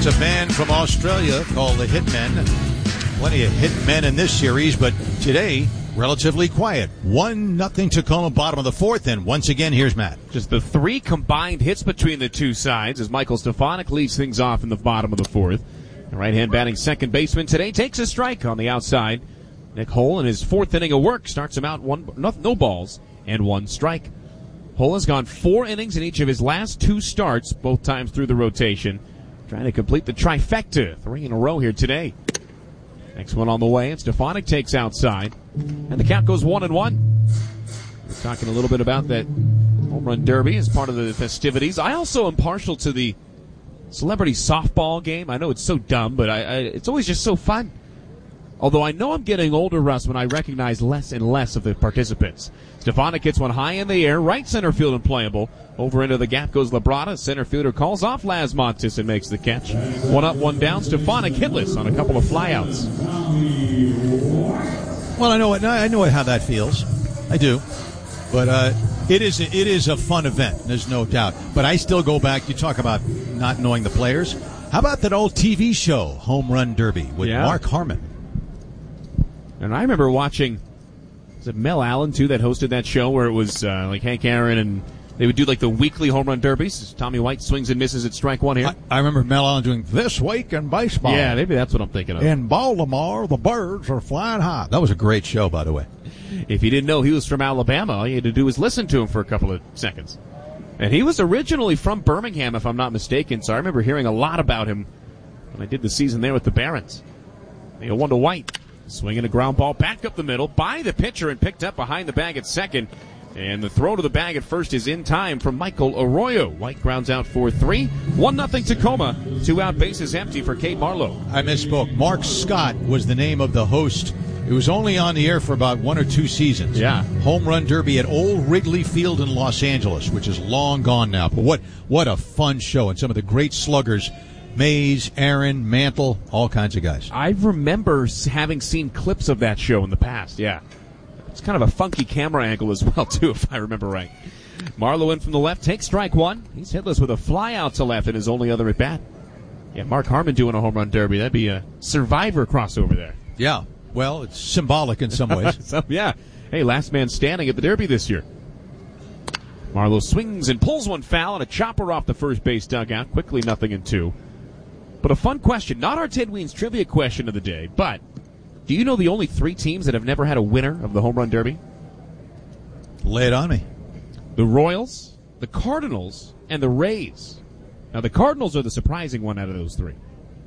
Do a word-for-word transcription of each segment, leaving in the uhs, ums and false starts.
It's a band from Australia called the Hitmen. Plenty of Hitmen in this series, but today, relatively quiet. One nothing Tacoma, bottom of the fourth, and once again, here's Matt. Just the three combined hits between the two sides as Michael Stefanik leads things off in the bottom of the fourth. The right-hand batting second baseman today takes a strike on the outside. Nick Hole in his fourth inning of work starts him out one no, no balls and one strike. Hole has gone four innings in each of his last two starts, both times through the rotation. Trying to complete the trifecta, three in a row here today. Next one on the way, and Stefanik takes outside. And the count goes one and one. We're talking a little bit about that home run derby as part of the festivities. I also am partial to the celebrity softball game. I know it's so dumb, but I, I, it's always just so fun. Although I know I'm getting older, Russ, when I recognize less and less of the participants. Stefanik gets one high in the air, right center field and playable. Over into the gap goes Labrada. Center fielder calls off Laz Montes and makes the catch. One up, one down. Stefanik hitless on a couple of flyouts. Well, I know it. I know how that feels. I do. But uh, it is it is a fun event. There's no doubt. But I still go back. You talk about not knowing the players. How about that old T V show, Home Run Derby, with yeah. Mark Harmon? And I remember watching, was it Mel Allen, too, that hosted that show where it was uh, like Hank Aaron, and they would do like the weekly home run derbies. Tommy White swings and misses at strike one here. I, I remember Mel Allen doing This Week in Baseball. Yeah, maybe that's what I'm thinking of. In Baltimore, the birds are flying high. That was a great show, by the way. If you didn't know he was from Alabama, all you had to do was listen to him for a couple of seconds. And he was originally from Birmingham, if I'm not mistaken, so I remember hearing a lot about him when I did the season there with the Barons. The one to White. Swinging a ground ball back up the middle by the pitcher and picked up behind the bag at second. And the throw to the bag at first is in time from Michael Arroyo. White grounds out for three. one nothing Tacoma. Two out, bases empty for Kate Marlowe. I misspoke. Mark Scott was the name of the host. It was only on the air for about one or two seasons. Yeah. Home Run Derby at Old Wrigley Field in Los Angeles, which is long gone now. But what what a fun show. And some of the great sluggers, Mays, Aaron, Mantle, all kinds of guys. I remember having seen clips of that show in the past, yeah. It's kind of a funky camera angle as well, too, if I remember right. Marlowe in from the left, takes strike one. He's hitless with a fly out to left in his only other at-bat. Yeah, Mark Harmon doing a home run derby. That'd be a Survivor crossover there. Yeah, well, it's symbolic in some ways. so, yeah. Hey, last man standing at the derby this year. Marlowe swings and pulls one foul and a chopper off the first base dugout. Quickly nothing in two. But a fun question, not our Ted Weens trivia question of the day, but do you know the only three teams that have never had a winner of the Home Run Derby? Lay it on me. The Royals, the Cardinals, and the Rays. Now, the Cardinals are the surprising one out of those three.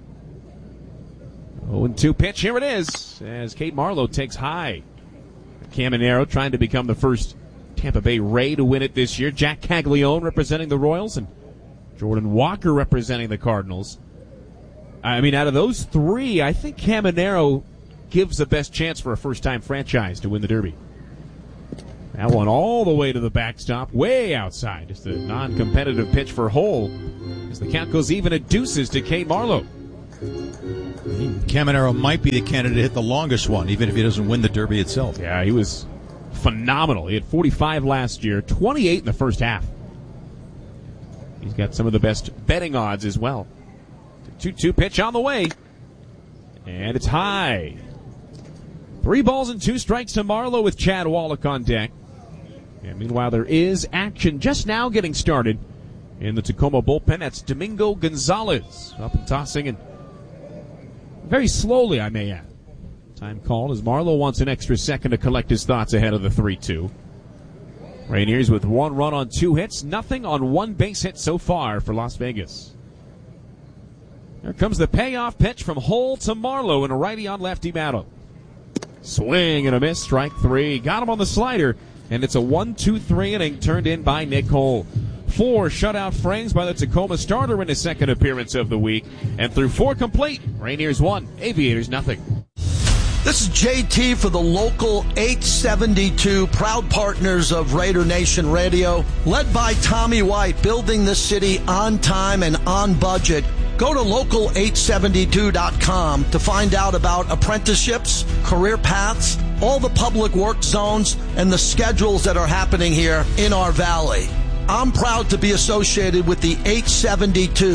oh and two pitch, here it is, as Kate Marlowe takes high. Caminero trying to become the first Tampa Bay Ray to win it this year. Jack Caglione representing the Royals, and Jordan Walker representing the Cardinals. I mean, out of those three, I think Caminero gives the best chance for a first-time franchise to win the Derby. That one all the way to the backstop, way outside. Just a non-competitive pitch for Hole as the count goes even at deuces to Kate Marlowe. Caminero might be the candidate to hit the longest one, even if he doesn't win the Derby itself. Yeah, he was phenomenal. He had forty-five last year, twenty-eight in the first half. He's got some of the best betting odds as well. two two pitch on the way. And it's high. Three balls and two strikes to Marlowe with Chad Wallach on deck. And meanwhile, there is action just now getting started in the Tacoma bullpen. That's Domingo Gonzalez up and tossing, and very slowly, I may add. Time called as Marlowe wants an extra second to collect his thoughts ahead of the three two. Rainiers with one run on two hits, nothing on one base hit so far for Las Vegas. There comes the payoff pitch from Hole to Marlowe in a righty on lefty battle. Swing and a miss, strike three. Got him on the slider, and it's a one two three inning turned in by Nick Hole. Four shutout frames by the Tacoma starter in his second appearance of the week. And through four complete, Rainiers one, Aviators nothing. This is J T for the local eight seventy-two, proud partners of Raider Nation Radio. Led by Tommy White, building this city on time and on budget. Go to local eight seventy-two dot com to find out about apprenticeships, career paths, all the public work zones, and the schedules that are happening here in our valley. I'm proud to be associated with the eight seventy-two,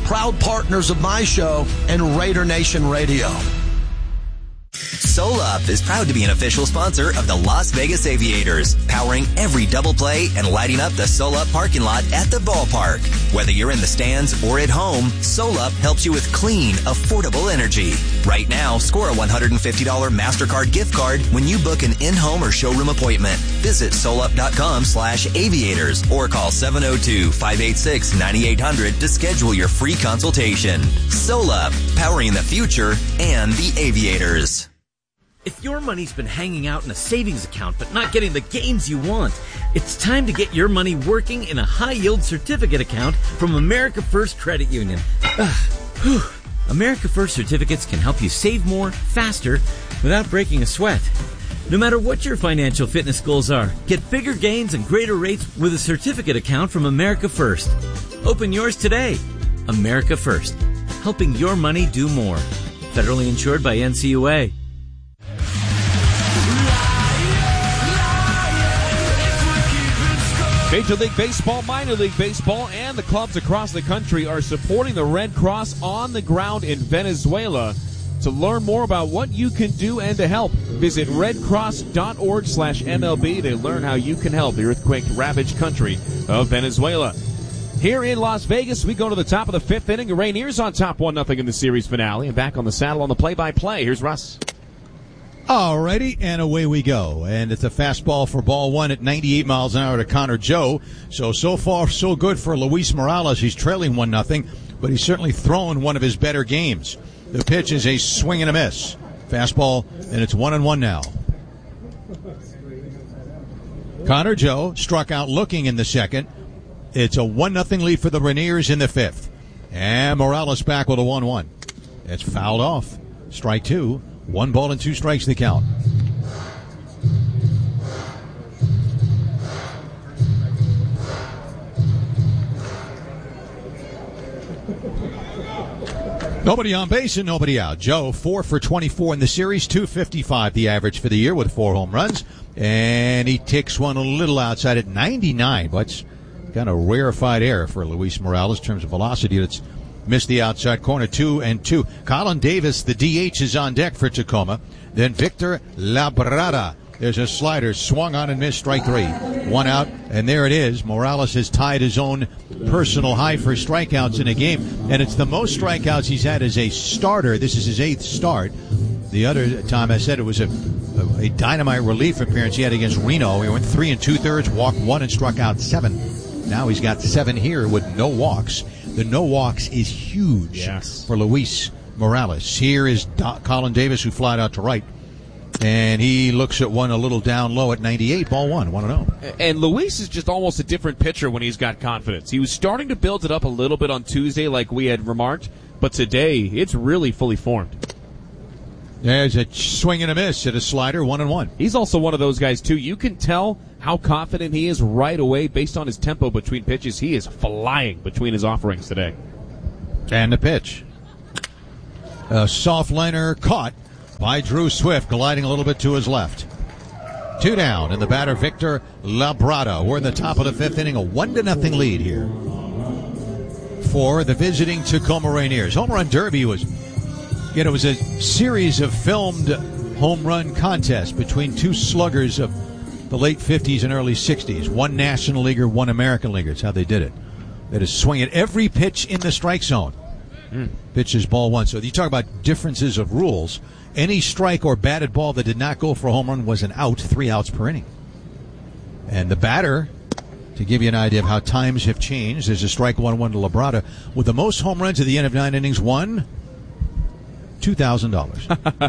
proud partners of my show and Raider Nation Radio. SolUp is proud to be an official sponsor of the Las Vegas Aviators, powering every double play and lighting up the SolUp parking lot at the ballpark. Whether you're in the stands or at home, SolUp helps you with clean, affordable energy. Right now, score a one hundred fifty dollars MasterCard gift card when you book an in-home or showroom appointment. Visit solup.com slash aviators or call seven oh two, five eight six, nine eight hundred to schedule your free consultation. SolUp, powering the future and the Aviators. If your money's been hanging out in a savings account but not getting the gains you want, it's time to get your money working in a high-yield certificate account from America First Credit Union. America First certificates can help you save more, faster, without breaking a sweat. No matter what your financial fitness goals are, get bigger gains and greater rates with a certificate account from America First. Open yours today. America First, helping your money do more. Federally insured by N C U A. Major League Baseball, Minor League Baseball, and the clubs across the country are supporting the Red Cross on the ground in Venezuela. To learn more about what you can do and to help, visit redcross.org slash MLB to learn how you can help the earthquake-ravaged country of Venezuela. Here in Las Vegas, we go to the top of the fifth inning. The Rainiers on top one nothing in the series finale. And back on the saddle on the play-by-play, here's Russ. Alrighty, and away we go. And it's a fastball for ball one at ninety-eight miles an hour to Connor Joe. So, so far, so good for Luis Morales. He's trailing one nothing, but he's certainly thrown one of his better games. The pitch is a swing and a miss. Fastball, and it's one and one now. Connor Joe struck out looking in the second. It's a one nothing lead for the Rainiers in the fifth. And Morales back with a one one. It's fouled off. Strike two. One ball and two strikes the count. Nobody on base and nobody out. Joe, four for twenty-four in the series, two fifty-five the average for the year with four home runs. And he ticks one a little outside at ninety-nine. But it's kind of rarefied air for Luis Morales in terms of velocity. That's missed the outside corner, two and two. Colin Davis, the D H, is on deck for Tacoma. Then Victor Labrada. There's a slider, swung on and missed, strike three. One out, and there it is. Morales has tied his own personal high for strikeouts in a game, and it's the most strikeouts he's had as a starter. This is his eighth start. The other time I said it was a, a, a dynamite relief appearance he had against Reno. He went three and two-thirds, walked one, and struck out seven. Now he's got seven here with no walks. The no walks is huge yes. for Luis Morales. Here is Do- Colin Davis, who flied out to right. And he looks at one a little down low at ninety-eight, ball one, one and oh. And Luis is just almost a different pitcher when he's got confidence. He was starting to build it up a little bit on Tuesday like we had remarked, but today it's really fully formed. There's a swing and a miss at a slider, one and one. He's also one of those guys, too. You can tell how confident he is right away based on his tempo between pitches. He is flying between his offerings today. And the pitch. A soft liner caught by Drew Swift, gliding a little bit to his left. Two down, and the batter, Victor Labrada. We're in the top of the fifth inning, a one to nothing lead here for the visiting Tacoma Rainiers. Home Run Derby was, you know, it was a series of filmed home run contests between two sluggers of the late fifties and early sixties. One National Leaguer, one American Leaguer. That's how they did it. That is swing at every pitch in the strike zone. Mm. Pitch is ball one. So you talk about differences of rules. Any strike or batted ball that did not go for a home run was an out, three outs per inning. And the batter, to give you an idea of how times have changed, there's a strike one one to Labrada. With the most home runs at the end of nine innings, won two thousand dollars.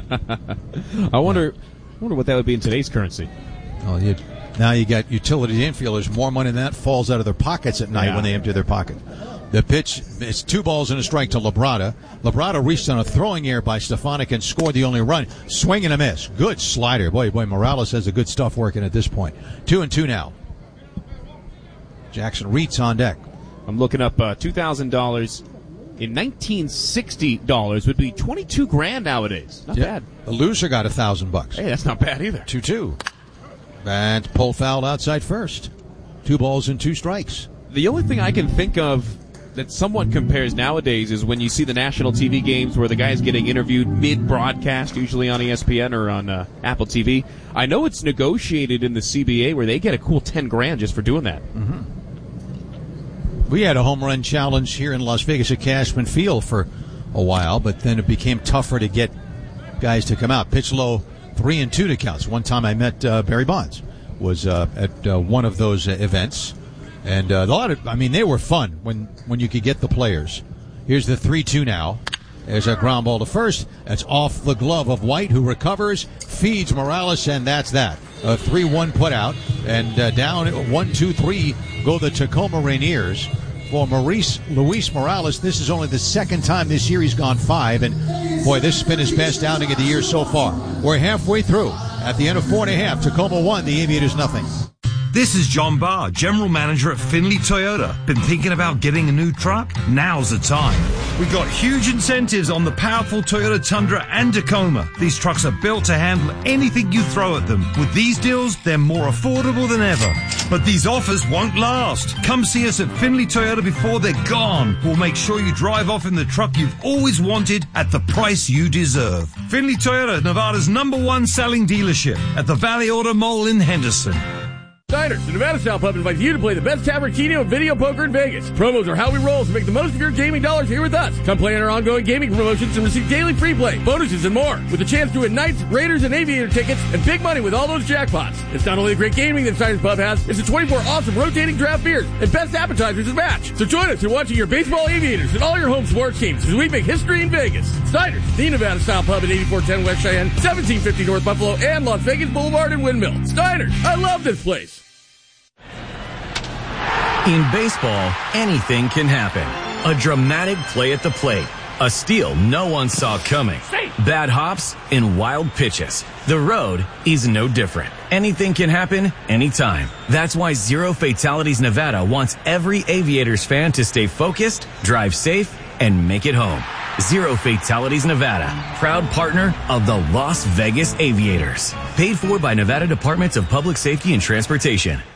I wonder I wonder what that would be in today's currency. Oh, you, now you got utility infielders. More money than that falls out of their pockets at night yeah. when they empty their pocket. The pitch, it's two balls and a strike to Labrada. Labrada reached on a throwing error by Stefanik and scored the only run. Swing and a miss. Good slider. Boy, boy, Morales has the good stuff working at this point. Two and two now. Jackson Reitz on deck. I'm looking up uh, two thousand dollars in nineteen sixty dollars would be twenty-two grand nowadays. Not yeah. bad. The loser got a thousand bucks. Hey, that's not bad either. Two two. And pull foul outside first. Two balls and two strikes. The only thing I can think of that somewhat compares nowadays is when you see the national T V games where the guy's getting interviewed mid-broadcast, usually on E S P N or on uh, Apple T V. I know it's negotiated in the C B A where they get a cool ten grand just for doing that. Mm-hmm. We had a home run challenge here in Las Vegas at Cashman Field for a while, but then it became tougher to get guys to come out. Pitch low, three and two to counts. One time I met uh, Barry Bonds was uh, at uh, one of those uh, events. And uh, a lot of, I mean, they were fun when, when you could get the players. Here's the three two now. There's a ground ball to first. That's off the glove of White, who recovers, feeds Morales, and that's that. A three one put out. And uh, down one two three go the Tacoma Rainiers. For Maurice Luis Morales, this is only the second time this year he's gone five. And, boy, this has been his best outing of the year so far. We're halfway through. At the end of four and a half, Tacoma one, the Aviators nothing. This is John Barr, General Manager at Findlay Toyota. Been thinking about getting a new truck? Now's the time. We got huge incentives on the powerful Toyota Tundra and Tacoma. These trucks are built to handle anything you throw at them. With these deals, they're more affordable than ever. But these offers won't last. Come see us at Findlay Toyota before they're gone. We'll make sure you drive off in the truck you've always wanted at the price you deserve. Findlay Toyota, Nevada's number one selling dealership at the Valley Auto Mall in Henderson. Diners, the Nevada Style Pub invites you to play the best tavern, keno, and video poker in Vegas. Promos are how we roll, so make the most of your gaming dollars here with us. Come play in our ongoing gaming promotions and receive daily free play, bonuses, and more. With a chance to win Knights, Raiders, and Aviator tickets, and big money with all those jackpots. It's not only the great gaming that Diners Pub has, it's the twenty-four awesome rotating draft beers and best appetizers to match. So join us in watching your baseball Aviators and all your home sports teams as we make history in Vegas. Diners, the Nevada Style Pub at eighty-four ten West Cheyenne, seventeen fifty North Buffalo, and Las Vegas Boulevard and Windmill. Diners, I love this place. In baseball, anything can happen. A dramatic play at the plate. A steal no one saw coming. Bad hops and wild pitches. The road is no different. Anything can happen anytime. That's why Zero Fatalities Nevada wants every Aviators fan to stay focused, drive safe, and make it home. Zero Fatalities Nevada, proud partner of the Las Vegas Aviators. Paid for by Nevada Departments of Public Safety and Transportation.